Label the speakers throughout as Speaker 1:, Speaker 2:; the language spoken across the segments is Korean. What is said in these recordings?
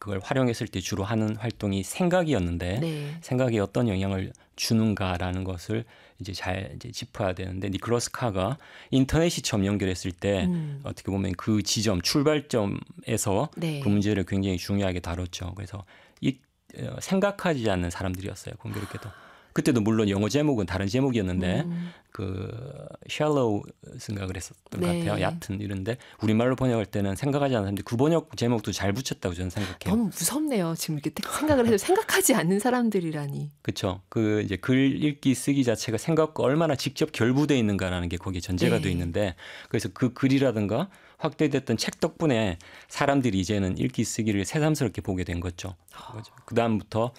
Speaker 1: 그걸 활용했을 때 주로 하는 활동이 생각이었는데
Speaker 2: 네.
Speaker 1: 생각에 어떤 영향을 주는가라는 것을 이제 잘 이제 짚어야 되는데 니콜라스 카가 인터넷이 처음 연결했을 때 어떻게 보면 그 지점 출발점에서
Speaker 2: 네.
Speaker 1: 그 문제를 굉장히 중요하게 다뤘죠. 그래서 생각하지 않는 사람들이었어요. 공교롭게도. 그때도 물론 영어 제목은 다른 제목이었는데 그 shallow 그랬었던 것
Speaker 2: 네.
Speaker 1: 같아요. 얕은 이런데 우리말로 번역할 때는 생각하지 않는 사람들이 그 번역 제목도 잘 붙였다고 저는 생각해요.
Speaker 2: 너무 무섭네요. 지금 이렇게 생각을 해도 생각하지 않는 사람들이라니.
Speaker 1: 그렇죠. 그 이제 글 읽기 쓰기 자체가 생각과 얼마나 직접 결부돼 있는가라는 게 거기에 전제가
Speaker 2: 네.
Speaker 1: 돼 있는데 그래서 그 글이라든가 확대됐던 책 덕분에 사람들이 이제는 읽기 쓰기를 새삼스럽게 보게 된 거죠. 그 다음부터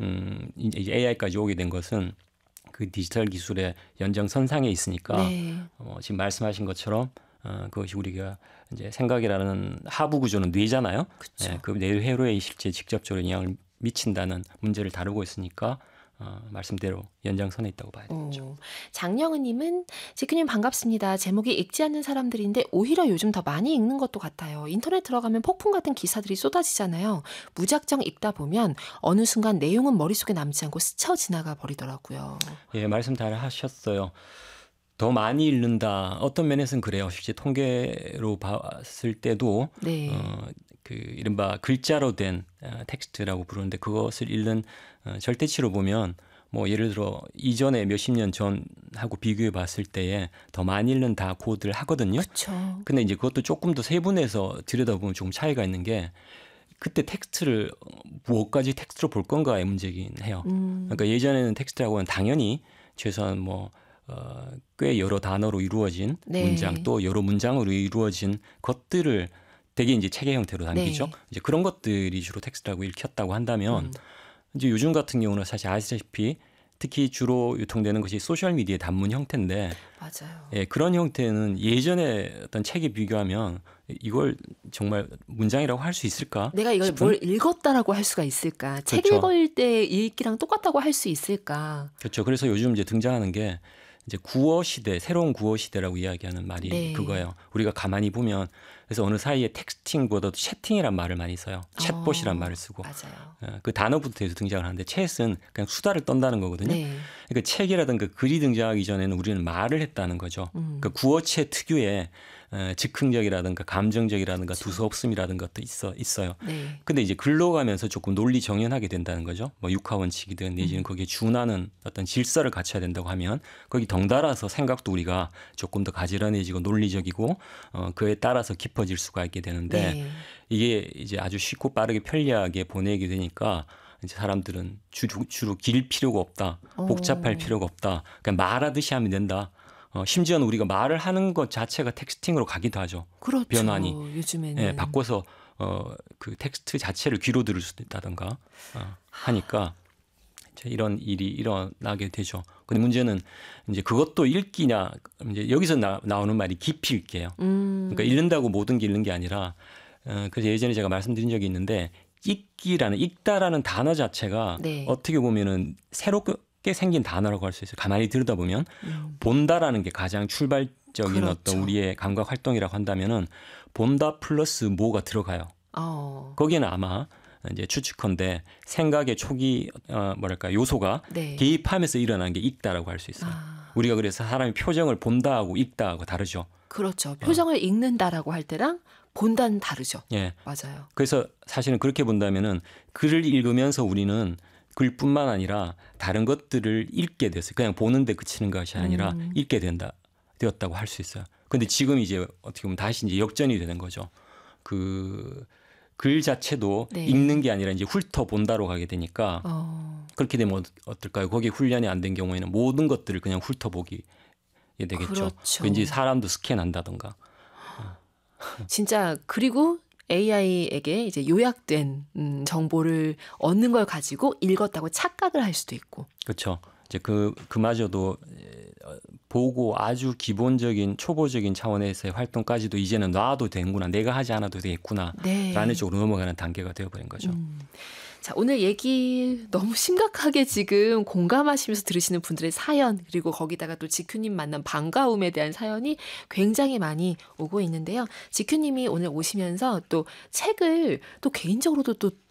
Speaker 1: 이제 AI까지 오게 된 것은 그 디지털 기술의 연장선상에 있으니까
Speaker 2: 네.
Speaker 1: 지금 말씀하신 것처럼 그것이 우리가 이제 생각이라는 하부 구조는 뇌잖아요.
Speaker 2: 그쵸.
Speaker 1: 네, 그 뇌회로에 실제 직접적으로 영향을 미친다는 문제를 다루고 있으니까 말씀대로 연장선에 있다고 봐야 되겠죠.
Speaker 2: 장영은님은 지크님 반갑습니다. 제목이 읽지 않는 사람들인데 오히려 요즘 더 많이 읽는 것도 같아요. 인터넷 들어가면 폭풍 같은 기사들이 쏟아지잖아요. 무작정 읽다 보면 어느 순간 내용은 머릿속에 남지 않고 스쳐 지나가 버리더라고요.
Speaker 1: 예, 말씀 잘 하셨어요. 더 많이 읽는다. 어떤 면에서는 그래요. 실제 통계로 봤을 때도
Speaker 2: 네.
Speaker 1: 그 이른바 글자로 된 텍스트라고 부르는데 그것을 읽는 절대치로 보면 뭐 예를 들어 이전에 몇십 년 전하고 비교해 봤을 때에 더 많이 읽는다 고들 하거든요.
Speaker 2: 그렇죠.
Speaker 1: 근데 이제 그것도 조금 더 세분해서 들여다보면 조금 차이가 있는 게 그때 텍스트를 무엇까지 텍스트로 볼 건가의 문제긴 해요. 그러니까 예전에는 텍스트라고 하면 당연히 최소한 뭐 꽤 여러 단어로 이루어진
Speaker 2: 네.
Speaker 1: 문장 또 여러 문장으로 이루어진 것들을 되게 이제 책의 형태로 남기죠.
Speaker 2: 네.
Speaker 1: 이제 그런 것들이 주로 텍스트라고 읽혔다고 한다면 이제 요즘 같은 경우는 사실 아시다시피 특히 주로 유통되는 것이 소셜 미디어의 단문 형태인데
Speaker 2: 맞아요.
Speaker 1: 예, 그런 형태는 예전에 어떤 책에 비교하면 이걸 정말 문장이라고 할 수 있을까?
Speaker 2: 내가 이걸
Speaker 1: 싶은?
Speaker 2: 뭘 읽었다라고 할 수가 있을까? 책
Speaker 1: 그렇죠.
Speaker 2: 읽을 때 읽기랑 똑같다고 할 수 있을까?
Speaker 1: 그렇죠. 그래서 요즘 이제 등장하는 게 이제 구어 시대, 새로운 구어 시대라고 이야기하는 말이
Speaker 2: 네.
Speaker 1: 그거예요. 우리가 가만히 보면 그래서 어느 사이에 텍스팅보다도 채팅이란 말을 많이 써요. 챗봇이란 말을 쓰고
Speaker 2: 맞아요.
Speaker 1: 그 단어부터 해서 등장을 하는데 챗은 그냥 수다를 떤다는 거거든요.
Speaker 2: 네.
Speaker 1: 그러니까 책이라든가 글이 등장하기 전에는 우리는 말을 했다는 거죠. 그러니까 구어체 특유의 즉흥적이라든가 감정적이라든가 두서없음이라든가 것도 있어요.
Speaker 2: 네.
Speaker 1: 근데 이제 글로 가면서 조금 논리 정연하게 된다는 거죠. 뭐 육하원칙이든 내지는 거기에 준하는 어떤 질서를 갖춰야 된다고 하면 거기 덩달아서 생각도 우리가 조금 더 가지런해지고 논리적이고 그에 따라서 깊어질 수가 있게 되는데
Speaker 2: 네.
Speaker 1: 이게 이제 아주 쉽고 빠르게 편리하게 보내게 되니까 이제 사람들은 주로 길 필요가 없다. 복잡할 필요가 없다. 그냥 말하듯이 하면 된다. 심지어는 우리가 말을 하는 것 자체가 텍스팅으로 가기도 하죠.
Speaker 2: 그렇죠.
Speaker 1: 변환이.
Speaker 2: 요즘에는.
Speaker 1: 예, 바꿔서 그 텍스트 자체를 귀로 들을 수도 있다던가 하니까 이제 이런 일이 일어나게 되죠. 근데 문제는 이제 그것도 읽기냐 이제 여기서 나오는 말이 깊이 읽기예요. 그러니까 읽는다고 모든 게 읽는 게 아니라 그래서 예전에 제가 말씀드린 적이 있는데 읽다라는 단어 자체가
Speaker 2: 네.
Speaker 1: 어떻게 보면은 새롭게 생긴 단어라고 할 수 있어요. 가만히 들여다보면 본다라는 게 가장 출발적인
Speaker 2: 그렇죠.
Speaker 1: 어떤 우리의 감각 활동이라고 한다면은 본다 플러스 뭐가 들어가요. 거기에는 아마 이제 추측컨대 생각의 초기 뭐랄까 요소가
Speaker 2: 네.
Speaker 1: 개입하면서 일어나는 게 읽다라고 할 수 있어요. 우리가 그래서 사람이 표정을 본다하고 읽다하고 다르죠.
Speaker 2: 그렇죠. 표정을 읽는다라고 할 때랑 본다는 다르죠.
Speaker 1: 예.
Speaker 2: 맞아요.
Speaker 1: 그래서 사실은 그렇게 본다면은 글을 읽으면서 우리는 글뿐만 아니라 다른 것들을 읽게 됐어요. 그냥 보는데 그치는 것이 아니라 읽게 되었다고 할 수 있어요. 근데 지금 이제 어떻게 보면 다시 이제 역전이 되는 거죠. 그 글 자체도
Speaker 2: 네.
Speaker 1: 읽는 게 아니라 이제 훑어 본다로 가게 되니까 그렇게 되면 어떨까요? 거기에 훈련이 안 된 경우에는 모든 것들을 그냥 훑어 보게 되겠죠.
Speaker 2: 그렇죠.
Speaker 1: 왠지 사람도 스캔한다던가.
Speaker 2: 진짜 그리고 AI에게 이제 요약된 정보를 얻는 걸 가지고 읽었다고 착각을 할 수도 있고.
Speaker 1: 그렇죠. 이제 그마저도 보고 아주 기본적인 초보적인 차원에서의 활동까지도 이제는 놔도 되는구나. 내가 하지 않아도 되겠구나.
Speaker 2: 네.
Speaker 1: 라는 쪽으로 넘어가는 단계가 되어버린 거죠.
Speaker 2: 자, 오늘 얘기 너무 심각하게 지금 공감하시면서 들으시는 분들의 사연, 그리고 거기다가 또 지큐님 만난 반가움에 대한 사연이 굉장히 많이 오고 있는데요. 지큐님이 오늘 오시면서 또 책을 또 개인적으로도 또